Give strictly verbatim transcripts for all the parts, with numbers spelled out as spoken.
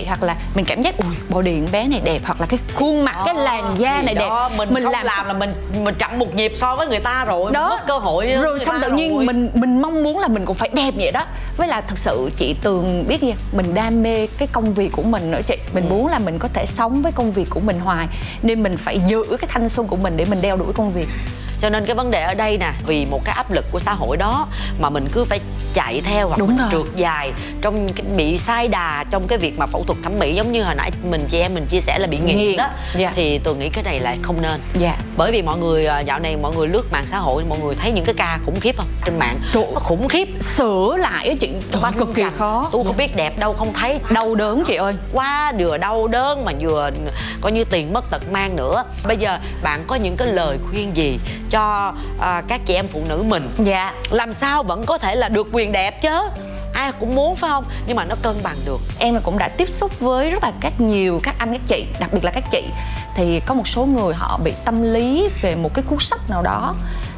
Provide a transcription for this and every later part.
hoặc là mình cảm giác ui body bé này đẹp, hoặc là cái khuôn mặt, đó, cái làn da này đó, đẹp, mình, mình không làm, làm là mình mình chậm một nhịp so với người ta rồi, đó, mất cơ hội rồi xong tự nhiên rồi. mình mình mong muốn là mình cũng phải đẹp vậy đó. Với là thật sự chị Tường biết gì, mình đam mê cái công việc của mình nữa chị, mình ừ. muốn là mình có thể sống với công việc của mình hoài, nên mình phải giữ cái thanh xuân của mình để mình đeo đuổi công việc. Cho nên cái vấn đề ở đây nè, vì một cái áp lực của xã hội đó mà mình cứ phải chạy theo, hoặc Đúng mình rồi. trượt dài trong cái, bị sai đà trong cái việc mà phẫu thuật thẩm mỹ, giống như hồi nãy mình chị em mình chia sẻ là bị nghiện, nghiện. đó yeah. Thì tôi nghĩ cái này là không nên, yeah. Bởi vì mọi người dạo này mọi người lướt mạng xã hội, mọi người thấy những cái ca khủng khiếp không trên mạng. Trời, nó khủng khiếp, sửa lại á chị, cực kỳ khó. Tôi không biết đẹp đâu, không thấy, đau đớn chị ơi, quá vừa đau đớn mà vừa coi như tiền mất tật mang nữa. Bây giờ bạn có những cái lời khuyên gì cho à, các chị em phụ nữ mình, dạ, làm sao vẫn có thể là được quyền đẹp chứ, ai cũng muốn phải không, nhưng mà nó cân bằng được. Em cũng đã tiếp xúc với rất là các nhiều các anh các chị, đặc biệt là các chị, thì có một số người họ bị tâm lý về một cái cú sốc nào đó,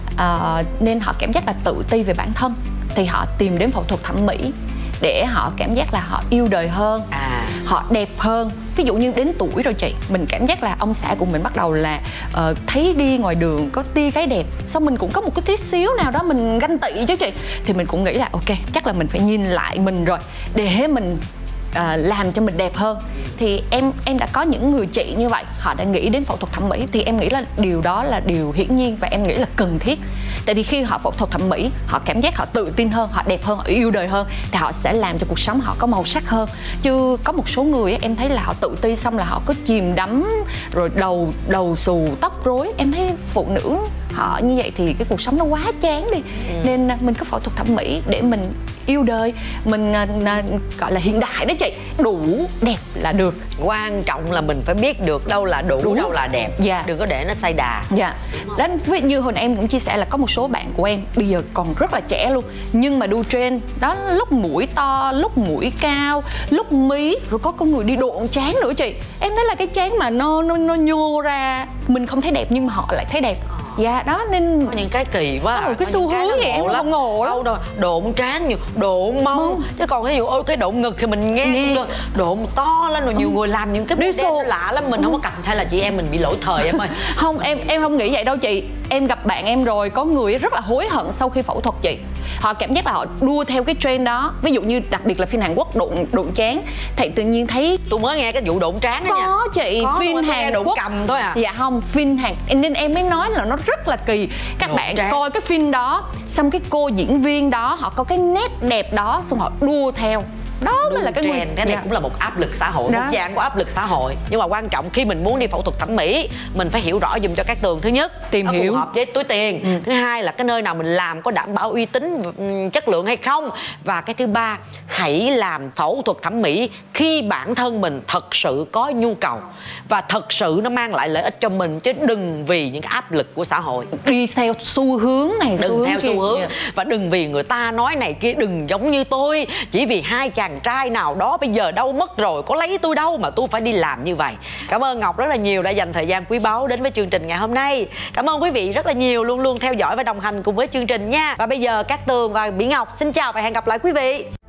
à, nên họ cảm giác là tự ti về bản thân, thì họ tìm đến phẫu thuật thẩm mỹ để họ cảm giác là họ yêu đời hơn, à. họ đẹp hơn. Ví dụ như đến tuổi rồi chị, mình cảm giác là ông xã của mình bắt đầu là uh, thấy đi ngoài đường có tia cái đẹp, xong mình cũng có một cái tí xíu nào đó mình ganh tị chứ chị, thì mình cũng nghĩ là ok, chắc là mình phải nhìn lại mình rồi để mình uh, làm cho mình đẹp hơn. Thì em em đã có những người chị như vậy, họ đã nghĩ đến phẫu thuật thẩm mỹ, thì em nghĩ là điều đó là điều hiển nhiên và em nghĩ là cần thiết. Tại vì khi họ phẫu thuật thẩm mỹ, họ cảm giác họ tự tin hơn, họ đẹp hơn, họ yêu đời hơn, thì họ sẽ làm cho cuộc sống họ có màu sắc hơn. Chứ có một số người em thấy là họ tự ti xong là họ cứ chìm đắm, rồi đầu đầu xù, tóc rối. Em thấy phụ nữ họ như vậy thì cái cuộc sống nó quá chán đi. Ừ. Nên mình có phẫu thuật thẩm mỹ để mình yêu đời, mình gọi là hiện đại đó chị, đủ đẹp là được. Quan trọng là mình phải biết được đâu là đủ, đủ. đâu là đẹp, dạ. Đừng có để nó sai đà. Dạ. Đó, ví dụ như hồi nãy em cũng chia sẻ là có một số bạn của em bây giờ còn rất là trẻ luôn, nhưng mà đu trend đó, lúc mũi to, lúc mũi cao, lúc mí, rồi có con người đi độn trán nữa chị. Em thấy là cái trán mà nó nó nó nhô ra, mình không thấy đẹp nhưng mà họ lại thấy đẹp. Dạ đó, nên có những cái kỳ quá, có cái xu hướng vậy em không ngộ lắm. Đâu đâu, độn trán nhiều, độn mông, mông. Chứ còn ví dụ ôi cái độn ngực thì mình nghe, nghe. Cũng được. Độn to lên rồi nhiều ừ. người làm những cái model lạ lắm, mình ừ. không có cặp, hay là chị em mình bị lỗi thời em ơi. Không, em em không nghĩ vậy đâu chị. Em gặp bạn em rồi, có người rất là hối hận sau khi phẫu thuật chị. Họ cảm giác là họ đua theo cái trend đó. Ví dụ như đặc biệt là phim Hàn Quốc độn độn trán, thì tự nhiên thấy tôi mới nghe cái vụ độn trán đó nha. Có chị, có, phim Hàn độn Quốc cầm thôi à. Dạ không, phim Hàn, nên em mới nói là nó rất là kỳ. Các độn bạn trán. Coi cái phim đó, xong cái cô diễn viên đó họ có cái nét đẹp đó, xong họ đua theo. Đó mới là cái trend. nguyên... Cái này dạ. cũng là một áp lực xã hội, đó. một dạng của áp lực xã hội. Nhưng mà quan trọng khi mình muốn đi phẫu thuật thẩm mỹ, mình phải hiểu rõ dùm cho các Tường. Thứ nhất, tìm nó hiểu phù hợp với túi tiền. Ừ. Thứ hai là cái nơi nào mình làm có đảm bảo uy tín, chất lượng hay không. Và cái thứ ba, hãy làm phẫu thuật thẩm mỹ khi bản thân mình thật sự có nhu cầu và thật sự nó mang lại lợi ích cho mình, chứ đừng vì những cái áp lực của xã hội. Đi theo xu hướng này, đừng xu hướng theo kia. xu hướng. Yeah. Và đừng vì người ta nói này kia, đừng giống như tôi, chỉ vì hai chàng trai nào đó bây giờ đâu mất rồi, có lấy tôi đâu mà tôi phải đi làm như vậy. Cảm ơn Ngọc rất là nhiều đã dành thời gian quý báu đến với chương trình ngày hôm nay. Cảm ơn quý vị rất là nhiều luôn luôn theo dõi và đồng hành cùng với chương trình nha. Và bây giờ Cát Tường và Mỹ Ngọc xin chào và hẹn gặp lại quý vị.